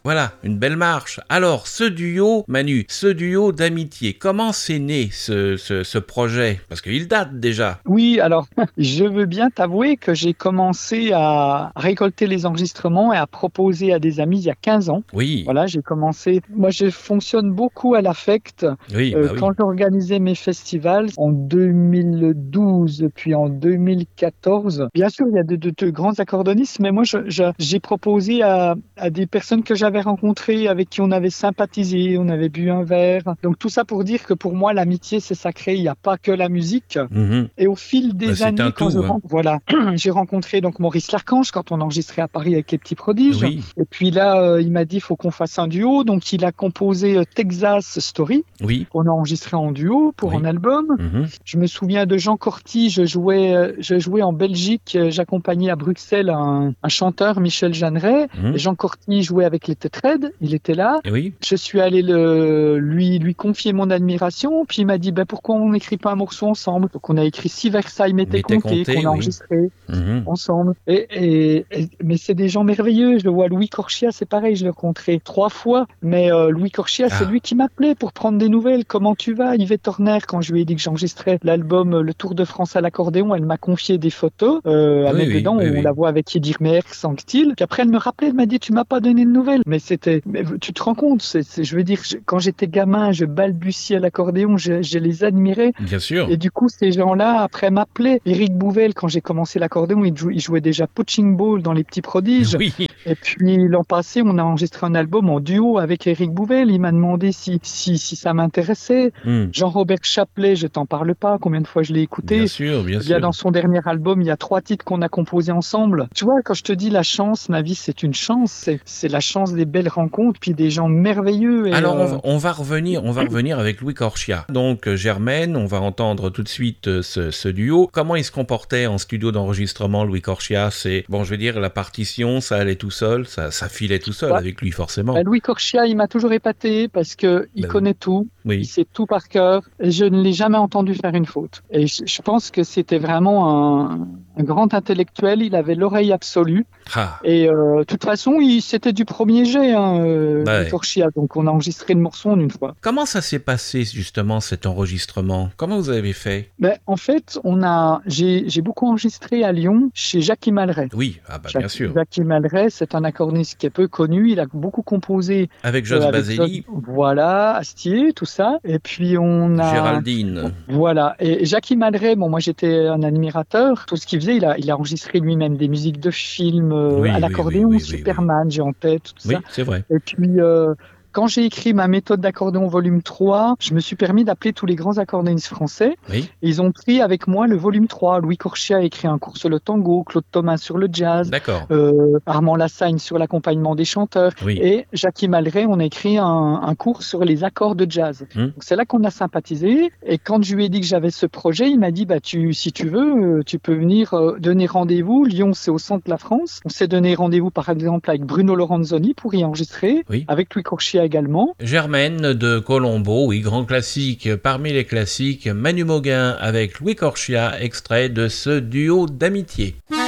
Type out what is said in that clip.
Voilà, une belle marche. Alors, ce duo, Manu, ce duo d'amitié, comment c'est né ce projet? Parce qu'il date déjà. Oui, alors je veux bien t'avouer que j'ai commencé à récolter les enregistrements et à proposer à des amis il y a 15 ans. Oui, Voilà, j'ai commencé. Moi, je fonctionne beaucoup à l'affect. oui, bah oui. Quand j'organisais mes festivals en 2012, puis en 2014, bien sûr, il y a de grands accordonnistes, mais moi, j'ai proposé à des personnes que j'avais rencontrées, avec qui on avait sympathisé, on avait bu un verre. Donc, tout ça pour dire que pour moi, l'amitié, c'est sacré. Il n'y a pas que la musique. Mhm. Et au fil Bah, des c'est un années, tout, hein. voilà, j'ai rencontré donc Maurice Larchange quand on enregistrait à Paris avec les Petits Prodiges. Oui, Et puis là, il m'a dit, il faut qu'on fasse un duo. Donc, il a composé Texas Story, oui, qu'on a enregistré en duo pour un oui. album. Mhm. Je me souviens de Jean Corty, je jouais en Belgique, j'accompagnais à Bruxelles un chanteur, Michel Jeanneret. Et Mhm. Jean Corty jouait avec les Tetraids, il était là. Et oui, Je suis allé lui confier mon admiration, puis il m'a dit pourquoi on n'écrit pas un morceau ensemble. Donc on a écrit Si Versailles m'était m'était compté, compté, qu'on a oui. enregistré Mhm. ensemble. Mais c'est des gens merveilleux. Je le vois, Louis Corchia, c'est pareil, je l'ai rencontré 3 fois. Mais Louis Corchia, c'est Ah, lui qui m'appelait pour prendre des nouvelles. Comment tu vas, Yvette Horner? Quand je lui ai dit que j'enregistrais l'album Le Tour de France à l'accordéon, elle m'a confié des photos à oui, mettre oui, dedans. oui, On la oui. voit avec Edir Meher, Sanctil. Puis après, elle me rappelait, elle m'a dit, tu m'as pas donné de nouvelles. Mais tu te rends compte, je veux dire, quand j'étais gamin, je balbutiais à l'accordéon, je les admirais. Bien sûr. Et du coup, ces gens-là, après, m'appelaient. Éric Bouvel, quand j'ai commencé l'accordéon, il jouait déjà Punching Ball dans Les Petits Prodiges. Oui. Et puis, l'an passé, on a enregistré un album en duo avec Éric Bouvel. Il m'a demandé si ça m'intéressait. Hmm. Jean-Robert Chaplet, je t'en parle pas, combien de fois je l'ai Bien écouté. sûr, bien Eh bien, sûr. dans son dernier album, il y a 3 titres qu'on a composés ensemble. Tu vois, quand je te dis la chance, ma vie, c'est une chance. C'est la chance des belles rencontres, puis des gens merveilleux. Et Alors on va revenir avec Louis Corchia. Donc Germaine, on va entendre tout de suite ce duo. Comment il se comportait en studio d'enregistrement, Louis Corchia? C'est bon, je veux dire, la partition, ça allait tout seul, ça filait tout seul ouais, avec lui forcément. Louis Corchia, il m'a toujours épaté parce que il Bah oui. connaît tout. Il Oui. sait tout par cœur et je ne l'ai jamais entendu faire une faute. Et je pense que c'était vraiment un grand intellectuel. Il avait l'oreille absolue. Ah, Et de toute façon, c'était du premier jet, Louis ouais. Corchia. Donc on a enregistré le morceau en une fois. Comment ça s'est passé justement cet enregistrement? Comment vous avez fait? Mais en fait, j'ai beaucoup enregistré à Lyon chez Jacques Malray. Oui, ah bah bien sûr. Jacques Malray, c'est un accordéoniste qui est peu connu. Il a beaucoup composé Avec Jos avec Baselli, voilà, Astier, tout ça. Et puis on a Géraldine. voilà. Et Jacques Malray, bon, moi j'étais un admirateur. Tout ce qu'il faisait, il a enregistré lui-même des musiques de films à Oui, oui, oui, l'accordéon, oui, oui, oui. Superman, j'ai en tête, tout ça. Oui, c'est vrai. Et puis, quand j'ai écrit ma méthode d'accordéon volume 3, je me suis permis d'appeler tous les grands accordéonistes français. Oui, Et ils ont pris avec moi le volume 3. Louis Corchia a écrit un cours sur le tango, Claude Thomas sur le jazz, d'accord. Armand Lassagne sur l'accompagnement des chanteurs. Oui. Et Jackie Malray, on a écrit un cours sur les accords de jazz. Donc c'est là qu'on a sympathisé. Et quand je lui ai dit que j'avais ce projet, il m'a dit, si tu veux, tu peux venir donner rendez-vous. Lyon, c'est au centre de la France. On s'est donné rendez-vous, par exemple, avec Bruno Lorenzoni pour y enregistrer, Oui. avec Louis Corchia également. Germaine de Colombo, oui, grand classique parmi les classiques, Manu Mauguin avec Louis Corchia, extrait de ce duo d'amitié.